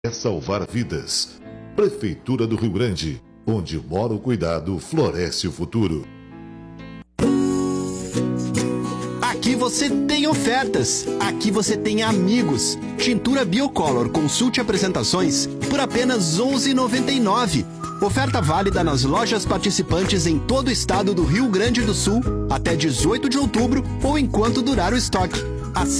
é salvar vidas. Prefeitura do Rio Grande, onde mora o cuidado, floresce o futuro. Aqui você tem ofertas, aqui você tem amigos. Tintura Biocolor Consulte Apresentações por apenas R$ 11,99. Oferta válida nas lojas participantes em todo o estado do Rio Grande do Sul até 18 de outubro ou enquanto durar o estoque.